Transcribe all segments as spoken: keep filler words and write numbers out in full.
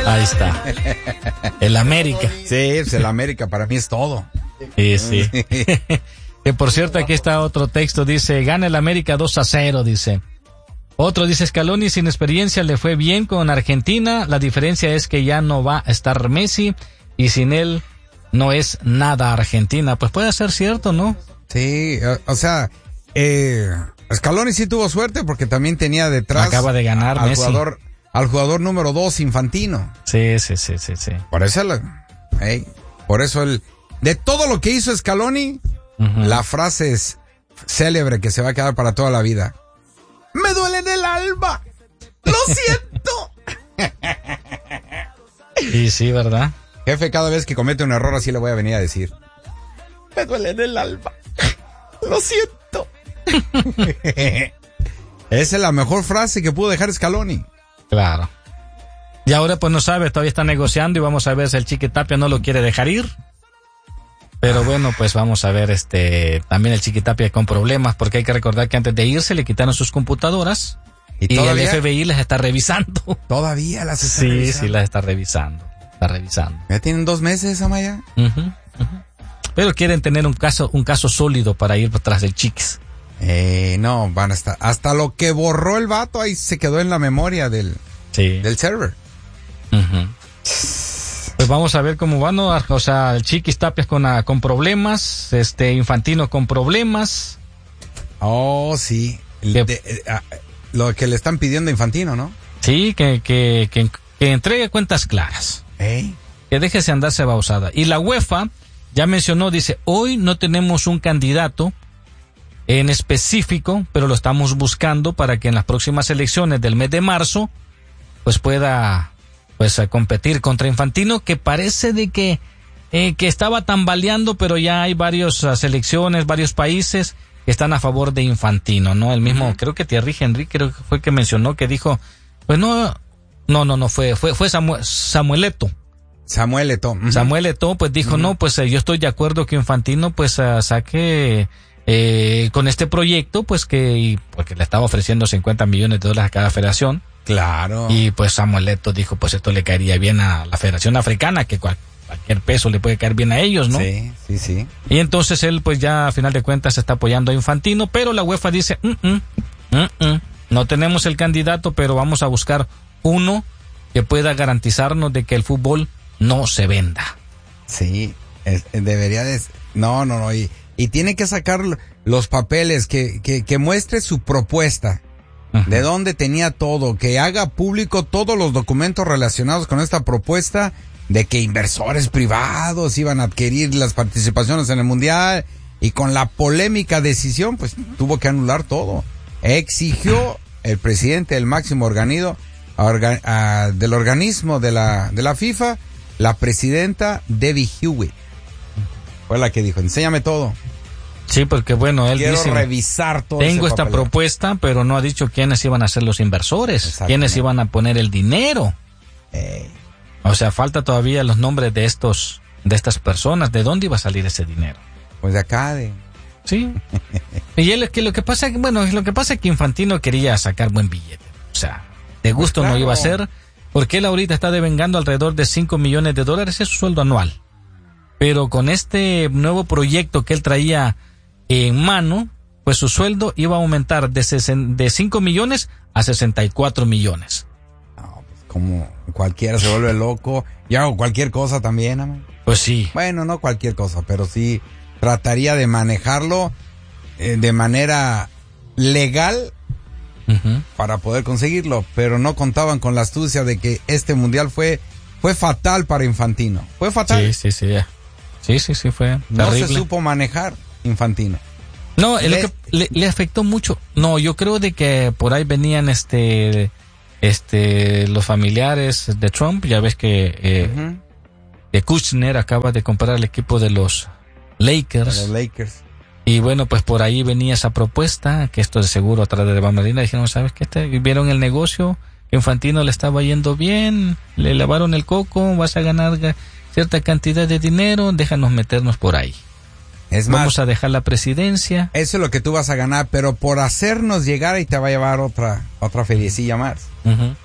Ahí está. El América. Sí, pues el América para mí es todo. Sí, sí. Que por cierto, aquí está otro texto, dice, gana el América dos a cero, dice. Otro dice, Scaloni sin experiencia le fue bien con Argentina, la diferencia es que ya no va a estar Messi y sin él no es nada Argentina. Pues puede ser cierto, ¿no? Sí, o sea, eh, Scaloni sí tuvo suerte porque también tenía detrás acaba de ganar al Messi. jugador, al jugador número dos, Infantino. Sí, sí, sí, sí, sí. Por eso, la, hey, por eso el, de todo lo que hizo Scaloni, uh-huh. La frase es célebre que se va a quedar para toda la vida. ¡Me duele en el alma! ¡Lo siento! Y sí, ¿verdad? Jefe, cada vez que comete un error así le voy a venir a decir. ¡Me duele en el alma! ¡Lo siento! Esa es la mejor frase que pudo dejar Scaloni. Claro. Y ahora pues no sabe, todavía está negociando y vamos a ver si el Chiqui Tapia no lo quiere dejar ir. Pero ah. bueno, pues vamos a ver este también el Chiqui Tapia con problemas, porque hay que recordar que antes de irse le quitaron sus computadoras y, y el F B I las está revisando. ¿Todavía las está sí, revisando? Sí, sí, las está revisando. Está revisando. ¿Ya tienen dos meses, Amaya? Uh-huh, uh-huh. Pero quieren tener un caso un caso sólido para ir tras del Chiquis. Eh, no, van a estar hasta lo que borró el vato ahí se quedó en la memoria del, sí. del server. Uh-huh. Pues vamos a ver cómo van, ¿no? O sea, el Chiquis Tapias con, con problemas, este Infantino con problemas. Oh, sí. De, de, de, a, lo que le están pidiendo a Infantino, ¿no? Sí, que, que, que, que entregue cuentas claras. ¿Eh? Que déjese andarse babosada. Y la UEFA ya mencionó, dice, hoy no tenemos un candidato en específico, pero lo estamos buscando para que en las próximas elecciones del mes de marzo, pues pueda... pues a competir contra Infantino, que parece de que eh, que estaba tambaleando, pero ya hay varias uh, selecciones, varios países que están a favor de Infantino, ¿no? El mismo, uh-huh. creo que Thierry Henry, creo que fue el que mencionó, que dijo, pues no, no, no, no, fue fue fue Samuel, Samuel Eto'o. Samuel Eto'o. Uh-huh. Samuel Eto'o, pues dijo, uh-huh. no, pues eh, yo estoy de acuerdo que Infantino, pues uh, saque... Eh, con este proyecto, pues que, y, porque le estaba ofreciendo cincuenta millones de dólares a cada federación. Claro. Y pues Samuel Eto'o dijo, pues esto le caería bien a la Federación Africana, que cual, cualquier peso le puede caer bien a ellos, ¿no? Sí, sí, sí. Y entonces él, pues ya a final de cuentas está apoyando a Infantino, pero la UEFA dice, mm-mm, mm-mm, no tenemos el candidato, pero vamos a buscar uno que pueda garantizarnos de que el fútbol no se venda. Sí, es, debería de... No, no, no, y... Y tiene que sacar los papeles, que, que, que muestre su propuesta, uh-huh. de dónde tenía todo, que haga público todos los documentos relacionados con esta propuesta de que inversores privados iban a adquirir las participaciones en el Mundial, y con la polémica decisión, pues tuvo que anular todo. Exigió el presidente del máximo organismo, orga, a, del organismo de la, de la FIFA, la presidenta Debbie Hewitt. Fue la que dijo, enséñame todo. Sí, porque bueno, él Quiero dice, revisar todo. Tengo esta papel. propuesta, pero no ha dicho quiénes iban a ser los inversores, quiénes iban a poner el dinero. Hey. O sea, falta todavía los nombres de estos, de estas personas. ¿De dónde iba a salir ese dinero? Pues de acá, de... Sí. Y él, que lo que pasa, bueno, lo que pasa es que Infantino quería sacar buen billete. O sea, de gusto pues claro. no iba a ser, porque él ahorita está devengando alrededor de cinco millones de dólares, es su sueldo anual. Pero con este nuevo proyecto que él traía en mano, pues su sueldo iba a aumentar de, sesen, de cinco millones a sesenta y cuatro millones. No, pues como cualquiera se vuelve loco. Yo hago cualquier cosa también, amor. Pues sí. Bueno, no cualquier cosa, pero sí trataría de manejarlo eh, de manera legal uh-huh. para poder conseguirlo. Pero no contaban con la astucia de que este mundial fue, fue fatal para Infantino. Fue fatal. Sí, sí, sí, ya. Sí, sí, sí, fue no terrible. Se supo manejar Infantino. No, le, lo que le, le afectó mucho. No, yo creo de que por ahí venían este, este, los familiares de Trump. Ya ves que eh, uh-huh. de Kushner acaba de comprar el equipo de los Lakers. De los Lakers. Y bueno, pues por ahí venía esa propuesta, que esto de seguro a través de Bamberina dijeron, ¿sabes qué? Vieron el negocio, Infantino le estaba yendo bien, le lavaron el coco, vas a ganar cierta cantidad de dinero, déjanos meternos por ahí. Es más, vamos a dejar la presidencia. Eso es lo que tú vas a ganar, pero por hacernos llegar y te va a llevar otra otra feriecilla más. Uh-huh.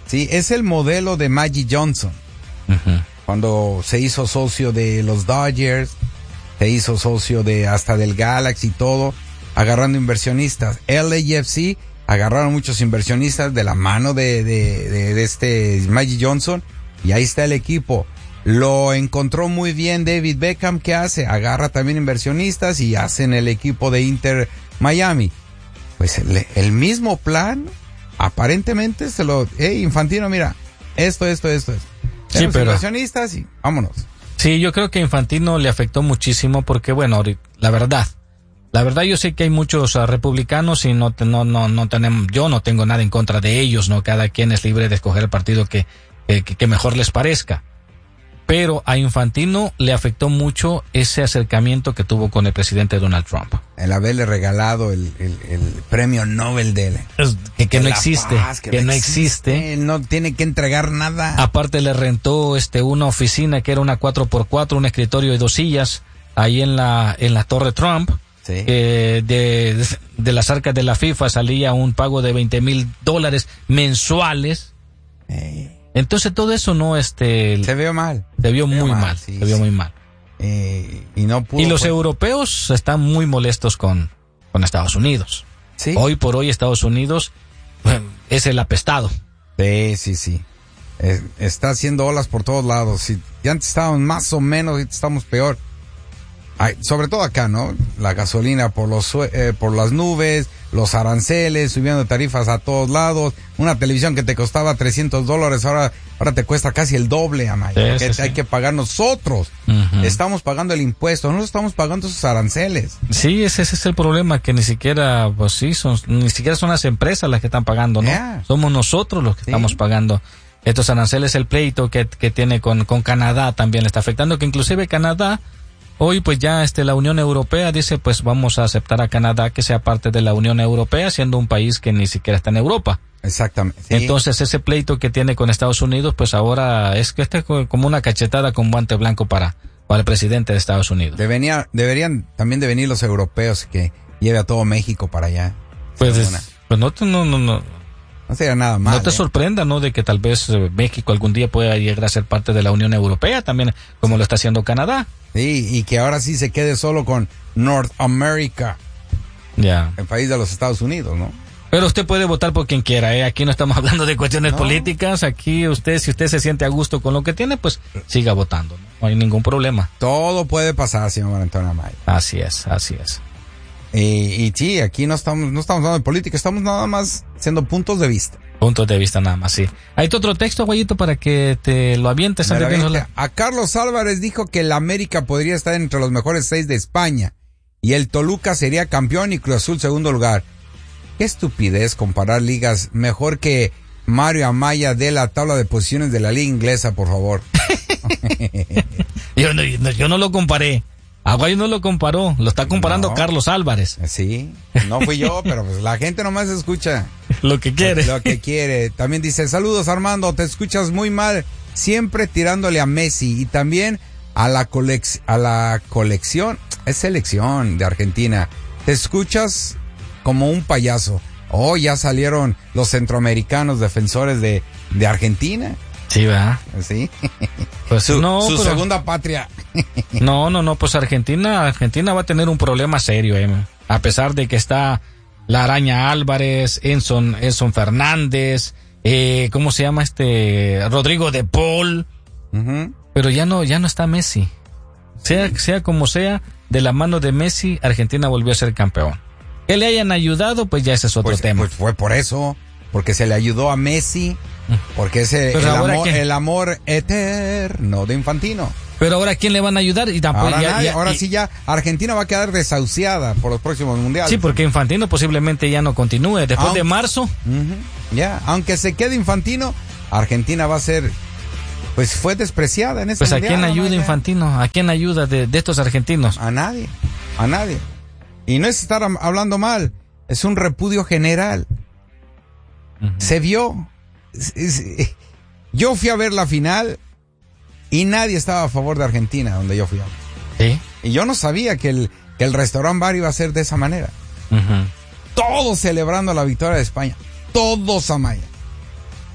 Sí, es el modelo de Magic Johnson. Uh-huh. Cuando se hizo socio de los Dodgers, se hizo socio de hasta del Galaxy y todo, agarrando inversionistas. L A F C agarraron muchos inversionistas de la mano de, de, de, de este Magic Johnson, y ahí está el equipo. Lo encontró muy bien David Beckham. ¿Qué hace? Agarra también inversionistas y hacen el equipo de Inter Miami. Pues el, el mismo plan, aparentemente se lo... Hey, Infantino, mira, esto, esto, esto, esto. Sí, pero... inversionistas y vámonos. Sí, yo creo que Infantino le afectó muchísimo porque, bueno, la verdad, la verdad yo sé que hay muchos uh, republicanos y no, no, no, no tenemos, yo no tengo nada en contra de ellos, ¿no? Cada quien es libre de escoger el partido que, que, que mejor les parezca. Pero a Infantino le afectó mucho ese acercamiento que tuvo con el presidente Donald Trump. El haberle regalado el, el, el premio Nobel de... Que, que no existe, paz, que, que no existe. existe. Él no tiene que entregar nada. Aparte le rentó este una oficina que era una cuatro por cuatro, un escritorio y dos sillas, ahí en la, en la Torre Trump. Sí. Eh, de, de las arcas de la FIFA salía un pago de veinte mil dólares mensuales. Hey. Entonces todo eso no este se vio mal, se vio se muy mal, mal sí, se vio sí. muy mal. Eh, y no pudo, y los pues... europeos están muy molestos con con Estados Unidos. Sí. Hoy por hoy Estados Unidos bueno, es el apestado. Sí, sí, sí. Eh, está haciendo olas por todos lados. Si ya antes estábamos más o menos, estamos peor. Ay, sobre todo acá, ¿no? La gasolina por los eh, por las nubes, los aranceles, subiendo tarifas a todos lados. Una televisión que te costaba trescientos dólares, ahora ahora te cuesta casi el doble, Amaya. Sí, sí, sí. Hay que pagar nosotros. Uh-huh. Estamos pagando el impuesto, no estamos pagando esos aranceles. Sí, ese, ese es el problema, que ni siquiera, pues sí, son, ni siquiera son las empresas las que están pagando, ¿no? Yeah. Somos nosotros los que sí. estamos pagando estos aranceles. El pleito que, que tiene con, con Canadá también le está afectando, que inclusive Canadá... Hoy pues ya este la Unión Europea dice pues vamos a aceptar a Canadá que sea parte de la Unión Europea, siendo un país que ni siquiera está en Europa. Exactamente. Sí. Entonces ese pleito que tiene con Estados Unidos pues ahora es que este es como una cachetada con guante blanco para, para el presidente de Estados Unidos. Debería, deberían también de venir los europeos que lleve a todo México para allá. Pues, es, pues no, no, no, no. No sería nada mal. No te ¿eh? sorprenda, ¿no? De que tal vez eh, México algún día pueda llegar a ser parte de la Unión Europea también, como lo está haciendo Canadá. Sí, y que ahora sí se quede solo con North America. Ya. Yeah. El país de los Estados Unidos, ¿no? Pero usted puede votar por quien quiera, ¿eh? Aquí no estamos hablando de cuestiones no. políticas. Aquí usted, si usted se siente a gusto con lo que tiene, pues siga votando. No, no hay ningún problema. Todo puede pasar, señor Antonio Amaya. Así es, así es. Y, y sí, aquí no estamos, no estamos hablando de política, estamos nada más siendo puntos de vista. Puntos de vista nada más, sí. Hay otro texto, Guayito, para que te lo avientes. Lo aviente. A Carlos Álvarez dijo que el América podría estar entre los mejores seis de España y el Toluca sería campeón y Cruz Azul segundo lugar. Qué estupidez comparar ligas. Mejor que Mario Amaya de la tabla de posiciones de la liga inglesa, por favor. yo, no, yo no lo comparé. Aguayo no lo comparó, lo está comparando no. Carlos Álvarez. Sí, no fui yo, pero pues la gente nomás escucha. Lo que quiere. Lo que quiere. También dice, saludos Armando, te escuchas muy mal, siempre tirándole a Messi y también a la, colec- a la colección, es selección de Argentina. Te escuchas como un payaso. Oh, ya salieron los centroamericanos defensores de, de Argentina. Sí, ¿verdad? Sí. Pues su no, su pero... segunda patria. No, no, no, pues Argentina, Argentina va a tener un problema serio, eh. A pesar de que está la Araña Álvarez, Enson, Enson Fernández, eh, ¿cómo se llama este? Rodrigo de Paul. Uh-huh. Pero ya no, ya no está Messi. Sea, sea como sea, de la mano de Messi, Argentina volvió a ser campeón. Que le hayan ayudado, pues ya ese es otro pues, tema. Pues fue por eso, porque se le ayudó a Messi, porque es el, el, amor, el amor eterno de Infantino. Pero ahora, ¿quién le van a ayudar? Y tampoco, ahora ya, nadie, ya, ahora y, sí ya Argentina va a quedar desahuciada por los próximos mundiales. Sí, porque Infantino posiblemente ya no continúe. Después aunque, de marzo. Uh-huh, ya, aunque se quede Infantino, Argentina va a ser... Pues fue despreciada en ese Pues mundial. ¿a quién ayuda, Infantino? ¿A quién ayuda de, de estos argentinos? A nadie, a nadie. Y no es estar hablando mal, es un repudio general. Uh-huh. Se vio. Es, es, yo fui a ver la final y nadie estaba a favor de Argentina donde yo fui. ¿Sí? Y yo no sabía que el, que el restaurant bar iba a ser de esa manera. Uh-huh. Todos celebrando la victoria de España. Todos, Amaya.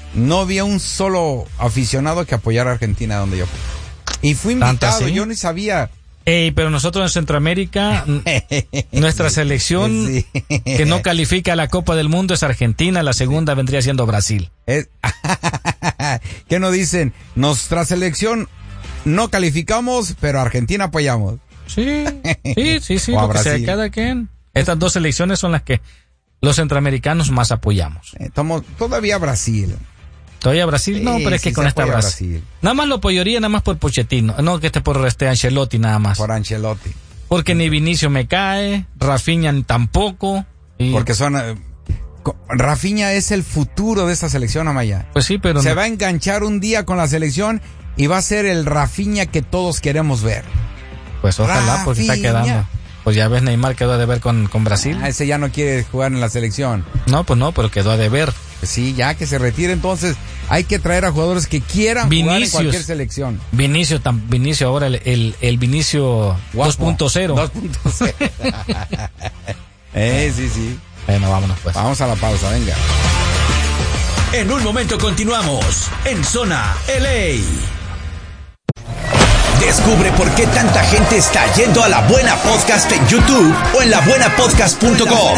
no había un solo aficionado que apoyara a Argentina donde yo fui. Y fui invitado, yo ni sabía. Ey, pero nosotros en Centroamérica, nuestra selección sí. que no califica a la Copa del Mundo es Argentina, la segunda sí. vendría siendo Brasil. Es, ¿qué nos dicen? Nuestra selección no calificamos, pero Argentina apoyamos. Sí, sí, sí, sí, lo que sea cada quien. Estas dos selecciones son las que los centroamericanos más apoyamos. Eh, tomo, todavía Brasil. ¿Todavía Brasil? Sí, no, pero es sí que con esta Brasil. Brasil. Nada más lo apoyaría, nada más por Pochettino. No, que esté por este Ancelotti nada más. Por Ancelotti. Porque ni Vinicio me cae, Rafinha tampoco. Y... Porque son... Uh, Rafinha es el futuro de esta selección, Amaya. Pues sí, pero... Se no. va a enganchar un día con la selección y va a ser el Rafinha que todos queremos ver. Pues ojalá, Rafinha. Porque está quedando. Pues ya ves, Neymar quedó a deber con, con Brasil. Ah, ese ya no quiere jugar en la selección. No, pues no, pero quedó a deber. Pues sí, ya que se retire, entonces hay que traer a jugadores que quieran Vinicius, jugar en cualquier selección. Vinicio, tam, Vinicio ahora el, el, el Vinicio dos punto cero. dos punto cero. eh, sí, sí. Bueno, vámonos pues. Vamos a la pausa, venga. En un momento continuamos en Zona L A. Descubre por qué tanta gente está yendo a La Buena Podcast en YouTube o en la buena podcast punto com.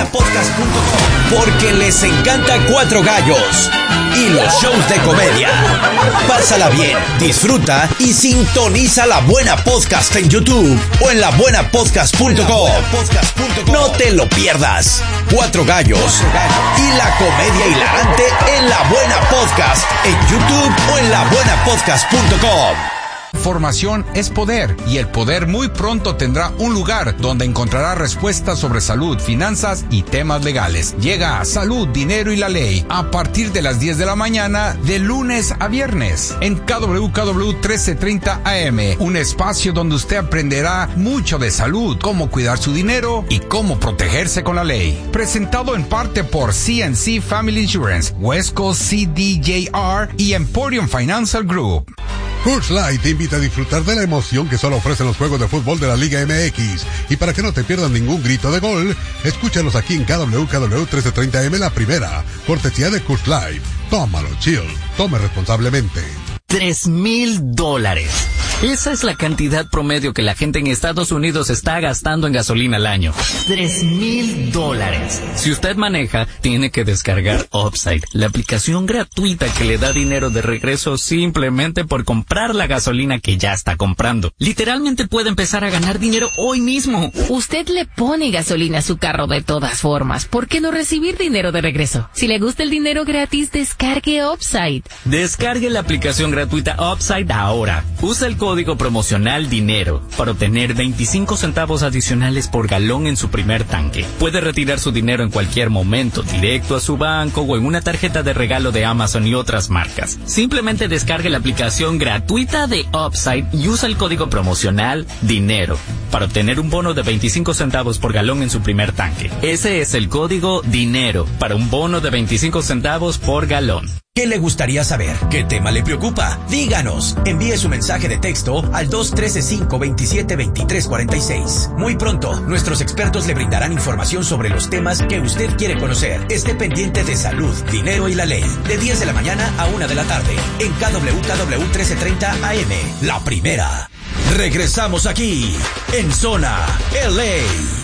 Porque les encanta Cuatro Gallos y los shows de comedia. Pásala bien, disfruta y sintoniza La Buena Podcast en YouTube o en la buena podcast punto com. No te lo pierdas. Cuatro Gallos y la comedia hilarante en La Buena Podcast en YouTube o en la buena podcast punto com. Formación es poder y el poder muy pronto tendrá un lugar donde encontrará respuestas sobre salud, finanzas y temas legales. Llega a Salud, Dinero y la Ley a partir de las diez de la mañana de lunes a viernes en K W K W trece treinta A M, un espacio donde usted aprenderá mucho de salud, cómo cuidar su dinero y cómo protegerse con la ley. Presentado en parte por C N C Family Insurance, West Coast C D J R y Emporium Financial Group. Coors Light te invita a disfrutar de la emoción que solo ofrecen los juegos de fútbol de la Liga M X. Y para que no te pierdas ningún grito de gol, escúchalos aquí en K W K W trece treinta A M La Primera, cortesía de Coors Light. Tómalo, chill. Tome responsablemente. Tres mil dólares. Esa es la cantidad promedio que la gente en Estados Unidos está gastando en gasolina al año. Tres mil dólares. Si usted maneja, tiene que descargar Upside, la aplicación gratuita que le da dinero de regreso simplemente por comprar la gasolina que ya está comprando. Literalmente puede empezar a ganar dinero hoy mismo. Usted le pone gasolina a su carro de todas formas. ¿Por qué no recibir dinero de regreso? Si le gusta el dinero gratis, descargue Upside. Descargue la aplicación gratuita Upside ahora. Usa el código Código promocional DINERO para obtener veinticinco centavos adicionales por galón en su primer tanque. Puede retirar su dinero en cualquier momento, directo a su banco o en una tarjeta de regalo de Amazon y otras marcas. Simplemente descargue la aplicación gratuita de Upside y usa el código promocional DINERO para obtener un bono de veinticinco centavos por galón en su primer tanque. Ese es el código DINERO para un bono de veinticinco centavos por galón. ¿Qué le gustaría saber? ¿Qué tema le preocupa? Díganos. Envíe su mensaje de texto al dos uno tres cinco dos siete dos tres cuatro seis. Muy pronto, nuestros expertos le brindarán información sobre los temas que usted quiere conocer. Esté pendiente de Salud, Dinero y la Ley. De diez de la mañana a una de la tarde. En K W K W trece treinta A M. La Primera. Regresamos aquí, en Zona L A.